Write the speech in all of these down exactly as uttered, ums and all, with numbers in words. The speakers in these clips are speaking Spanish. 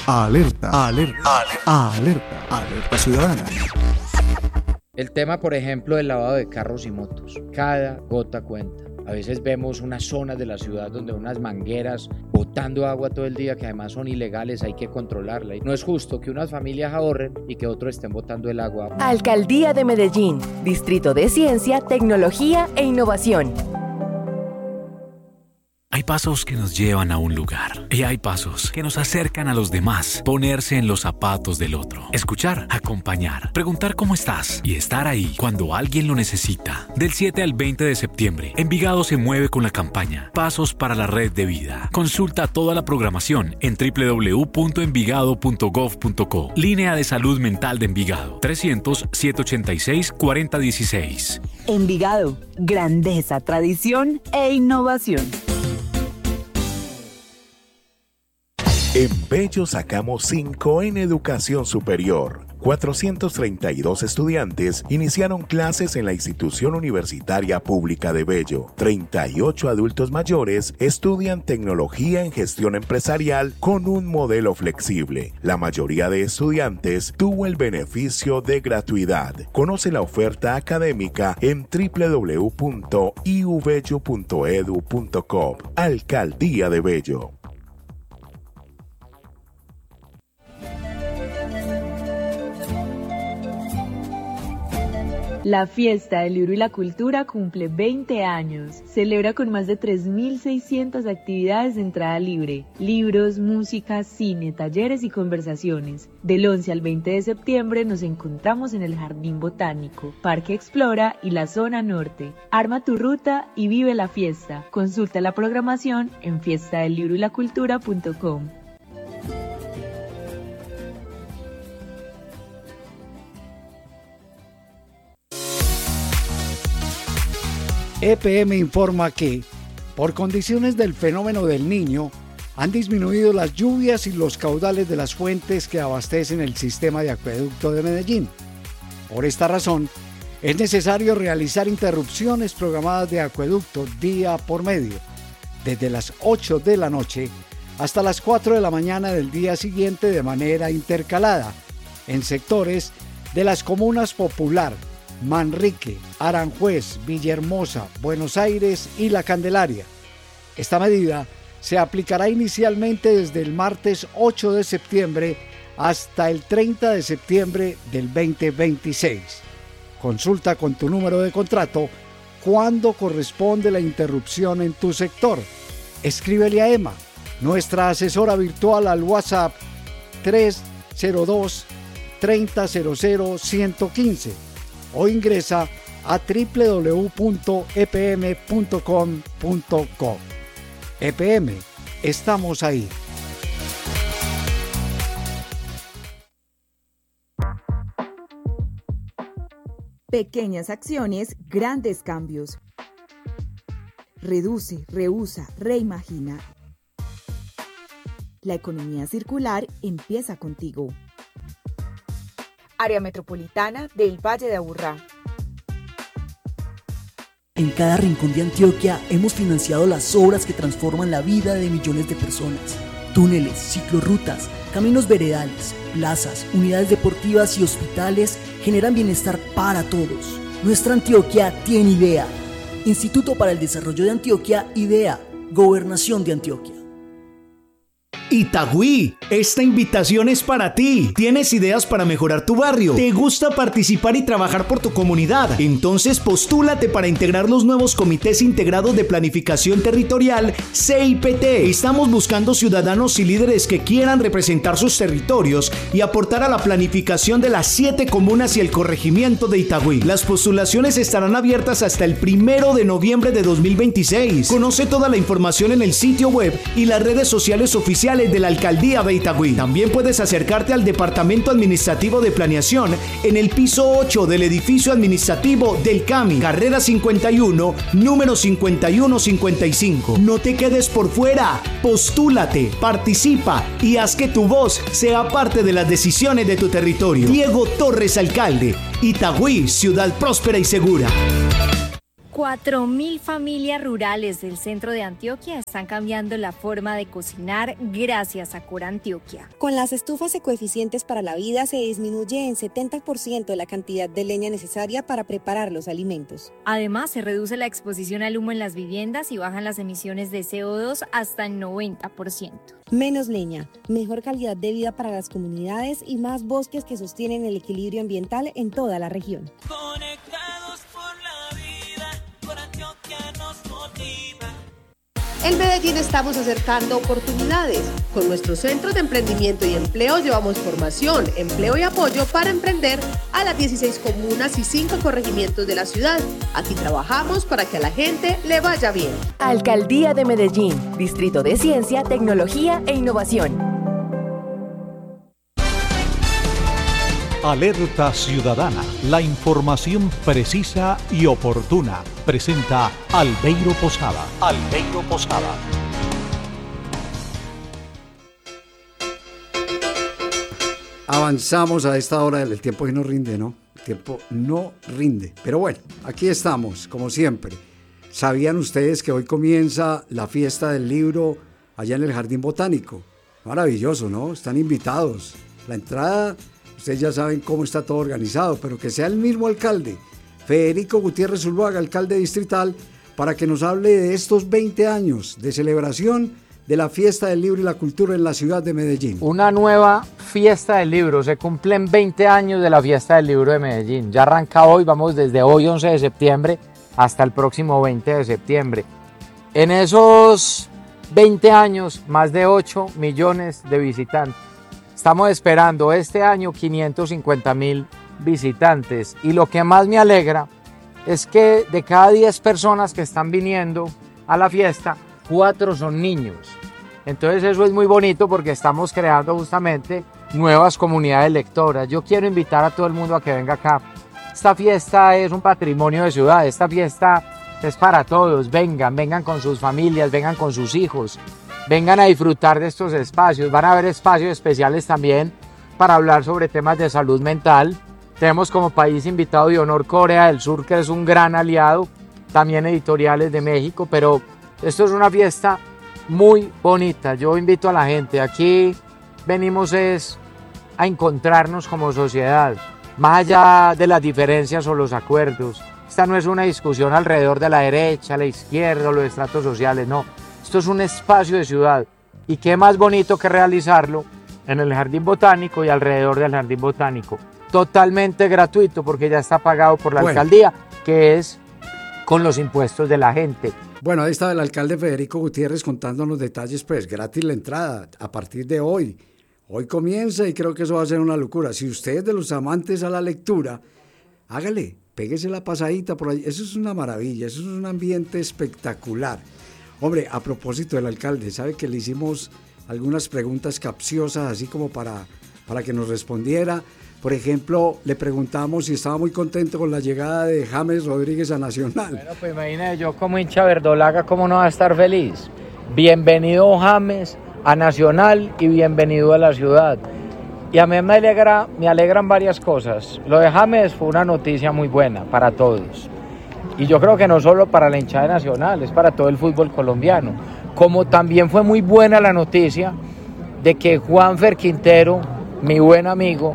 Alerta, alerta, alerta, alerta, alerta ciudadana. El tema, por ejemplo, del lavado de carros y motos. Cada gota cuenta. A veces vemos unas zonas de la ciudad donde unas mangueras botando agua todo el día que además son ilegales, hay que controlarla. Y no es justo que unas familias ahorren y que otros estén botando el agua. Alcaldía de Medellín, Distrito de Ciencia, Tecnología e Innovación. Hay pasos que nos llevan a un lugar y hay pasos que nos acercan a los demás. Ponerse en los zapatos del otro, escuchar, acompañar, preguntar cómo estás y estar ahí cuando alguien lo necesita. Del siete al veinte de septiembre, Envigado se mueve con la campaña Pasos para la Red de Vida. Consulta toda la programación en doble u doble u doble u punto envigado punto gov punto co. Línea de Salud Mental de Envigado, trescientos, setecientos ochenta y seis, cuarenta dieciséis. Envigado, grandeza, tradición e innovación. En Bello sacamos cinco en educación superior. cuatrocientos treinta y dos estudiantes iniciaron clases en la institución universitaria pública de Bello. treinta y ocho adultos mayores estudian tecnología en gestión empresarial con un modelo flexible. La mayoría de estudiantes tuvo el beneficio de gratuidad. Conoce la oferta académica en doble u doble u doble u punto i u bello punto e d u punto co. Alcaldía de Bello. La Fiesta del Libro y la Cultura cumple veinte años. Celebra con más de tres mil seiscientas actividades de entrada libre. Libros, música, cine, talleres y conversaciones. Del once al veinte de septiembre nos encontramos en el Jardín Botánico, Parque Explora y la Zona Norte. Arma tu ruta y vive la fiesta. Consulta la programación en fiesta del libro y la cultura punto com. E P M informa que, por condiciones del fenómeno del Niño, han disminuido las lluvias y los caudales de las fuentes que abastecen el sistema de acueducto de Medellín. Por esta razón, es necesario realizar interrupciones programadas de acueducto día por medio, desde las ocho de la noche hasta las cuatro de la mañana del día siguiente de manera intercalada, en sectores de las comunas Popular, Manrique, Aranjuez, Villahermosa, Buenos Aires y La Candelaria. Esta medida se aplicará inicialmente desde el martes ocho de septiembre hasta el treinta de septiembre del veinte veintiséis. Consulta con tu número de contrato cuándo corresponde la interrupción en tu sector. Escríbele a Emma, nuestra asesora virtual, al WhatsApp tres cero dos, treinta, cero cero, ciento quince. O ingresa a doble u doble u doble u punto e p m punto com punto co. E P M, estamos ahí. Pequeñas acciones, grandes cambios. Reduce, reusa, reimagina. La economía circular empieza contigo. Área Metropolitana del Valle de Aburrá. En cada rincón de Antioquia hemos financiado las obras que transforman la vida de millones de personas. Túneles, ciclorrutas, caminos veredales, plazas, unidades deportivas y hospitales generan bienestar para todos. Nuestra Antioquia tiene idea. Instituto para el Desarrollo de Antioquia, IDEA, Gobernación de Antioquia. Itagüí, esta invitación es para ti. ¿Tienes ideas para mejorar tu barrio? ¿Te gusta participar y trabajar por tu comunidad? Entonces postúlate para integrar los nuevos comités integrados de planificación territorial C I P T. Estamos buscando ciudadanos y líderes que quieran representar sus territorios y aportar a la planificación de las siete comunas y el corregimiento de Itagüí. Las postulaciones estarán abiertas hasta el primero de noviembre de dos mil veintiséis. Conoce toda la información en el sitio web y las redes sociales oficiales de la Alcaldía de Itagüí. También puedes acercarte al Departamento Administrativo de Planeación en el piso ocho del edificio administrativo del CAMI, carrera cincuenta y uno, número cincuenta y uno cincuenta y cinco. No te quedes por fuera, postúlate, participa y haz que tu voz sea parte de las decisiones de tu territorio. Diego Torres, alcalde. Itagüí, ciudad próspera y segura. cuatro mil familias rurales del centro de Antioquia están cambiando la forma de cocinar gracias a Cora Antioquia. Con las estufas ecoeficientes para la vida se disminuye en setenta por ciento la cantidad de leña necesaria para preparar los alimentos. Además, se reduce la exposición al humo en las viviendas y bajan las emisiones de C O dos hasta el noventa por ciento. Menos leña, mejor calidad de vida para las comunidades y más bosques que sostienen el equilibrio ambiental en toda la región. Conectados por la vida, Cora Antioquia nos motiva. En Medellín estamos acercando oportunidades. Con nuestros centros de emprendimiento y empleo llevamos formación, empleo y apoyo para emprender a las dieciséis comunas y cinco corregimientos de la ciudad. Aquí trabajamos para que a la gente le vaya bien. Alcaldía de Medellín, Distrito de Ciencia, Tecnología e Innovación. Alerta Ciudadana, la información precisa y oportuna. Presenta Albeiro Posada. Albeiro Posada. Avanzamos a esta hora, el tiempo que no rinde, ¿no? El tiempo no rinde. Pero bueno, aquí estamos, como siempre. ¿Sabían ustedes que hoy comienza la fiesta del libro allá en el Jardín Botánico? Maravilloso, ¿no? Están invitados. La entrada... Ustedes ya saben cómo está todo organizado, pero que sea el mismo alcalde, Federico Gutiérrez Zuluaga, alcalde distrital, para que nos hable de estos veinte años de celebración de la Fiesta del Libro y la Cultura en la ciudad de Medellín. Una nueva Fiesta del Libro, se cumplen veinte años de la Fiesta del Libro de Medellín. Ya arranca hoy, vamos desde hoy once de septiembre hasta el próximo veinte de septiembre. En esos veinte años, más de ocho millones de visitantes. Estamos esperando este año quinientos cincuenta mil visitantes y lo que más me alegra es que de cada diez personas que están viniendo a la fiesta, cuatro son niños. Entonces eso es muy bonito porque estamos creando justamente nuevas comunidades lectoras. Yo quiero invitar a todo el mundo a que venga acá. Esta fiesta es un patrimonio de ciudad, esta fiesta es para todos. Vengan, vengan con sus familias, vengan con sus hijos. Vengan a disfrutar de estos espacios. Van a haber espacios especiales también para hablar sobre temas de salud mental. Tenemos como país invitado de honor Corea del Sur, que es un gran aliado, también Editoriales de México, pero esto es una fiesta muy bonita. Yo invito a la gente, aquí venimos es a encontrarnos como sociedad, más allá de las diferencias o los acuerdos. Esta no es una discusión alrededor de la derecha, la izquierda o los estratos sociales, no. Esto es un espacio de ciudad y qué más bonito que realizarlo en el Jardín Botánico y alrededor del Jardín Botánico. Totalmente gratuito porque ya está pagado por la bueno. alcaldía, que es con los impuestos de la gente. Bueno, ahí está el alcalde Federico Gutiérrez contándonos detalles, pues gratis la entrada a partir de hoy. Hoy comienza y creo que eso va a ser una locura. Si usted es de los amantes a la lectura, hágale, péguese la pasadita por ahí. Eso es una maravilla, eso es un ambiente espectacular. Hombre, a propósito del alcalde, ¿sabe que le hicimos algunas preguntas capciosas así como para, para que nos respondiera? Por ejemplo, le preguntamos si estaba muy contento con la llegada de James Rodríguez a Nacional. Bueno, pues imagínate, yo como hincha verdolaga, ¿cómo no va a estar feliz? Bienvenido James a Nacional y bienvenido a la ciudad. Y a mí me, alegra, me alegran varias cosas. Lo de James fue una noticia muy buena para todos. Y yo creo que no solo para la hinchada nacional, es para todo el fútbol colombiano. Como también fue muy buena la noticia de que Juanfer Quintero, mi buen amigo,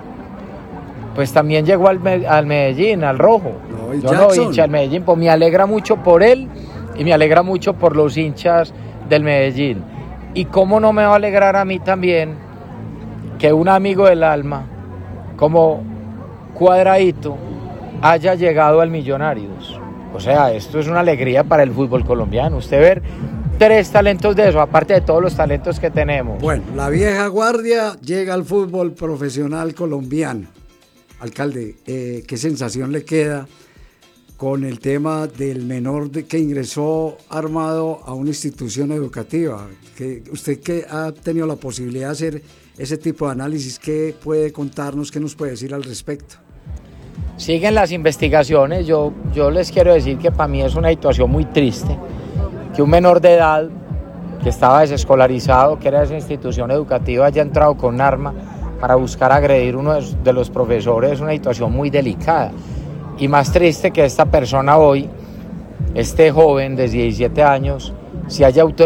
pues también llegó al, al Medellín, al rojo. No, yo Jackson. no hincha al Medellín, pues me alegra mucho por él y me alegra mucho por los hinchas del Medellín. Y cómo no me va a alegrar a mí también que un amigo del alma, como Cuadradito, haya llegado al Millonarios. O sea, esto es una alegría para el fútbol colombiano. Usted ver tres talentos de eso, aparte de todos los talentos que tenemos. Bueno, la vieja guardia llega al fútbol profesional colombiano. Alcalde, eh, ¿qué sensación le queda con el tema del menor de, que ingresó armado a una institución educativa? Que usted que ha tenido la posibilidad de hacer ese tipo de análisis, ¿qué puede contarnos, qué nos puede decir al respecto? Siguen las investigaciones. Yo, yo les quiero decir que para mí es una situación muy triste que un menor de edad que estaba desescolarizado, que era de esa institución educativa, haya entrado con un arma para buscar agredir a uno de los profesores. Es una situación muy delicada y más triste que esta persona hoy este joven de diecisiete años se haya auto